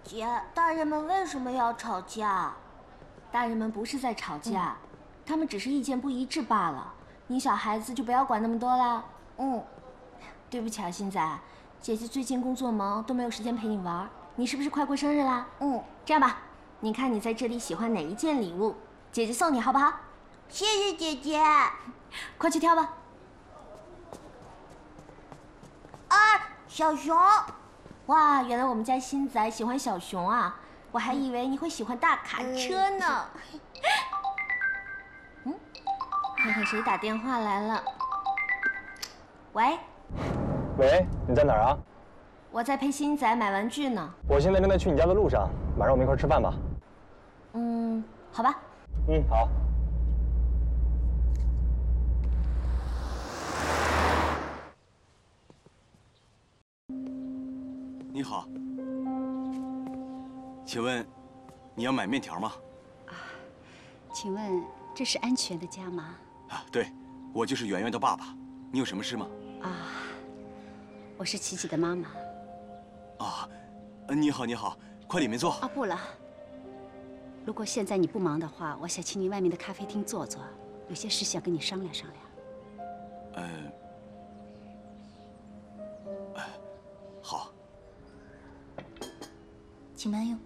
姐，大人们为什么要吵架？ 大人们不是在吵架，他们只是意见不一致罢了。你小孩子就不要管那么多啦。对不起啊，星仔，姐姐最近工作忙，都没有时间陪你玩。你是不是快过生日啦？这样吧，你看你在这里喜欢哪一件礼物，姐姐送你好不好？ 谢谢姐姐。 快去挑吧。 小熊。 哇，原来我们家星仔喜欢小熊啊，我还以为你会喜欢大卡车呢。看看谁打电话来了。喂。 喂，你在哪儿啊？ 我在陪星仔买玩具呢。 我现在正在去你家的路上，晚上我们一块吃饭吧。 好吧。 好。 你好，请问你要买面条吗？ 请问这是安全的家吗？ 对，我就是圆圆的爸爸。你有什么事吗？ 我是琪琪的妈妈。 你好，你好，快里面坐。 不了。如果现在你不忙的话，我想请你外面的咖啡厅坐坐，有些事想跟你商量商量。 好。 请慢用。